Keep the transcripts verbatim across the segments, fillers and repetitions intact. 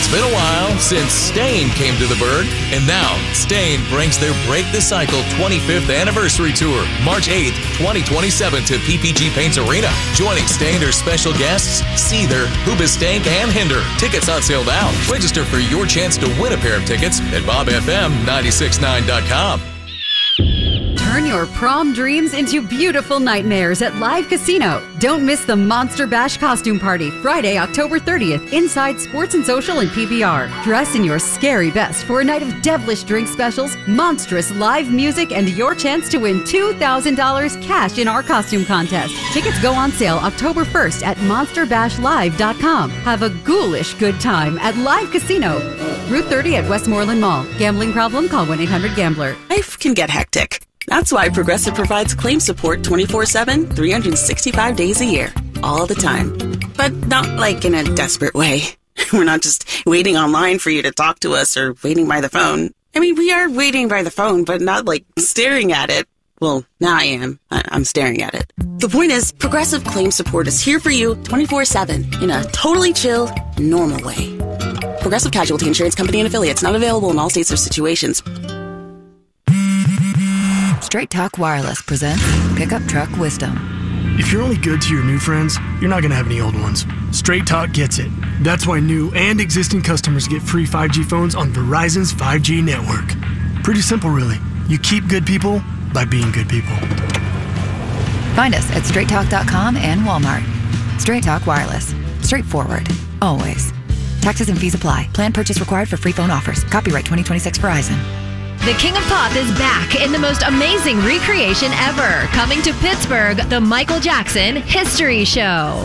been a while since Stain came to the Berg, and now Stain brings their Break the Cycle twenty-fifth Anniversary Tour, March eighth, twenty twenty-seven to P P G Paints Arena. Joining Stain are special guests Seether, Hoobastank, and Hinder. Tickets on sale now. Register for your chance to win a pair of tickets at bob f m nine six nine dot com. Turn your prom dreams into beautiful nightmares at Live Casino. Don't miss the Monster Bash costume party, Friday, October thirtieth, inside Sports and Social and P B R. Dress in your scary best for a night of devilish drink specials, monstrous live music, and your chance to win two thousand dollars cash in our costume contest. Tickets go on sale October first at monster bash live dot com. Have a ghoulish good time at Live Casino. Route thirty at Westmoreland Mall. Gambling problem? Call one eight hundred gambler. Life can get hectic. That's why Progressive provides claim support twenty-four seven, three hundred sixty-five days a year, all the time. But not like in a desperate way. We're not just waiting online for you to talk to us or waiting by the phone. I mean, we are waiting by the phone, but not like staring at it. Well, now I am. I- I'm staring at it. The point is, Progressive claim support is here for you twenty-four seven in a totally chill, normal way. Progressive Casualty Insurance Company and Affiliates, not available in all states or situations. Straight Talk Wireless presents Pickup Truck Wisdom. If you're only good to your new friends, you're not going to have any old ones. Straight Talk gets it. That's why new and existing customers get free five G phones on Verizon's five G network. Pretty simple, really. You keep good people by being good people. Find us at straight talk dot com and Walmart. Straight Talk Wireless. Straightforward. Always. Taxes and fees apply. Plan purchase required for free phone offers. Copyright twenty twenty-six Verizon. The King of Pop is back in the most amazing recreation ever. Coming to Pittsburgh, the Michael Jackson History Show.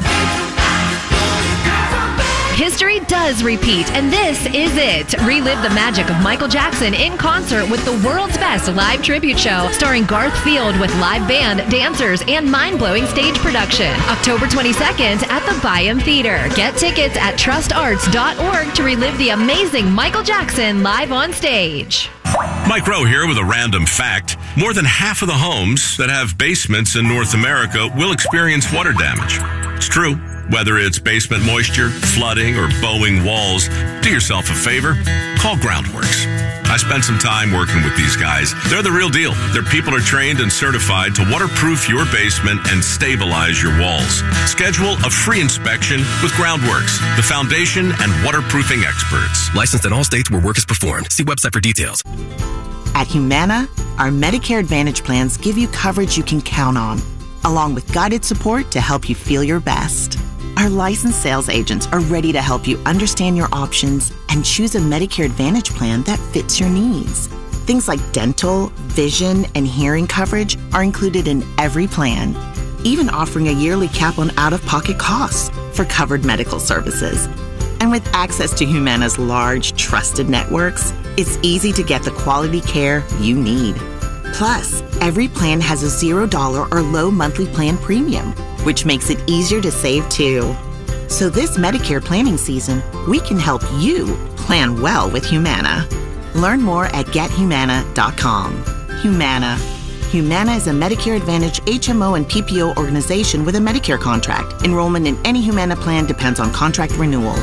History does repeat, and this is it. Relive the magic of Michael Jackson in concert with the world's best live tribute show, starring Garth Field with live band, dancers, and mind-blowing stage production. October twenty-second at the Byham Theater. Get tickets at trust arts dot org to relive the amazing Michael Jackson live on stage. Mike Rowe here with a random fact. More than half of the homes that have basements in North America will experience water damage. It's true. Whether it's basement moisture, flooding, or bowing walls, do yourself a favor. Call Groundworks. I spent some time working with these guys. They're the real deal. Their people are trained and certified to waterproof your basement and stabilize your walls. Schedule a free inspection with Groundworks, the foundation and waterproofing experts. Licensed in all states where work is performed. See website for details. At Humana, our Medicare Advantage plans give you coverage you can count on, along with guided support to help you feel your best. Our licensed sales agents are ready to help you understand your options and choose a Medicare Advantage plan that fits your needs. Things like dental, vision, and hearing coverage are included in every plan, even offering a yearly cap on out-of-pocket costs for covered medical services. And with access to Humana's large, trusted networks, it's easy to get the quality care you need. Plus, every plan has a zero dollar or low monthly plan premium, which makes it easier to save too. So this Medicare planning season, we can help you plan well with Humana. Learn more at get humana dot com. Humana. Humana is a Medicare Advantage H M O and P P O organization with a Medicare contract. Enrollment in any Humana plan depends on contract renewal.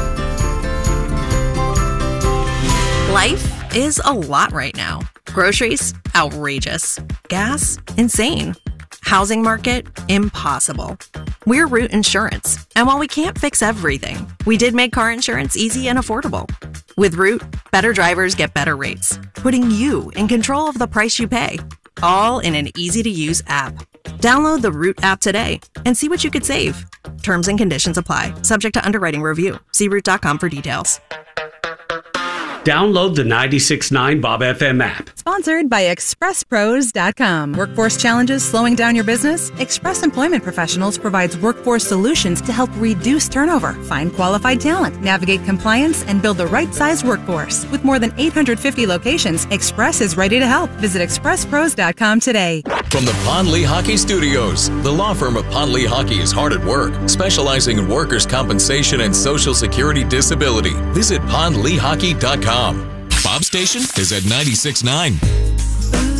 Life is a lot right now. Groceries, outrageous. Gas, insane. Housing market, impossible. We're Root Insurance, and while we can't fix everything, we did make car insurance easy and affordable. With Root, better drivers get better rates, putting you in control of the price you pay, all in an easy-to-use app. Download the Root app today and see what you could save. Terms and conditions apply, subject to underwriting review. See root dot com for details. Download the ninety-six point nine Bob F M app. Sponsored by express pros dot com. Workforce challenges slowing down your business? Express Employment Professionals provides workforce solutions to help reduce turnover, find qualified talent, navigate compliance, and build the right size workforce. With more than eight hundred fifty locations, Express is ready to help. Visit express pros dot com today. From the Pond Lee Hockey Studios, the law firm of Pond Lee Hockey is hard at work, specializing in workers' compensation and Social Security disability. Visit pond lee hockey dot com. Bob Station is at ninety-six point nine.